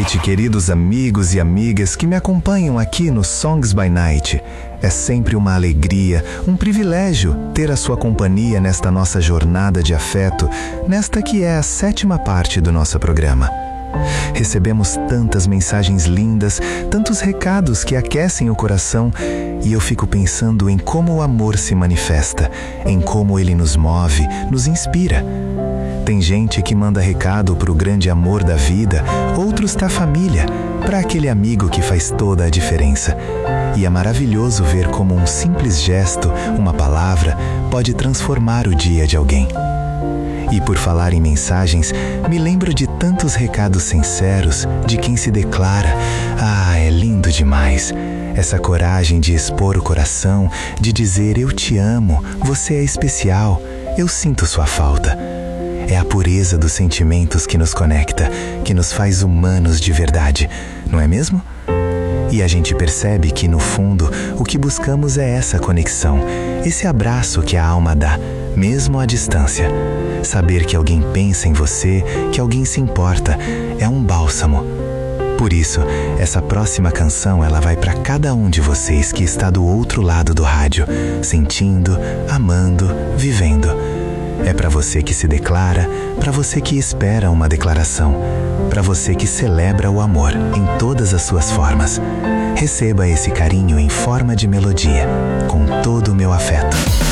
noite, queridos amigos e amigas que me acompanham aqui no Songs by Night. É sempre uma alegria, um privilégio ter a sua companhia nesta nossa jornada de afeto, nesta que é a 7ª parte do nosso programa. Recebemos tantas mensagens lindas, tantos recados que aquecem o coração, e eu fico pensando em como o amor se manifesta, em como ele nos move, nos inspira. Tem gente que manda recado para o grande amor da vida, outros da família, para aquele amigo que faz toda a diferença. E é maravilhoso ver como um simples gesto, uma palavra, pode transformar o dia de alguém. E por falar em mensagens, me lembro de tantos recados sinceros de quem se declara. Ah, é lindo demais! Essa coragem de expor o coração, de dizer eu te amo, você é especial, eu sinto sua falta. É a pureza dos sentimentos que nos conecta, que nos faz humanos de verdade, não é mesmo? E a gente percebe que, no fundo, o que buscamos é essa conexão, esse abraço que a alma dá, mesmo à distância. Saber que alguém pensa em você, que alguém se importa, é um bálsamo. Por isso, essa próxima canção ela vai para cada um de vocês que está do outro lado do rádio, sentindo, amando, vivendo. É para você que se declara, para você que espera uma declaração, para você que celebra o amor em todas as suas formas. Receba esse carinho em forma de melodia, com todo o meu afeto.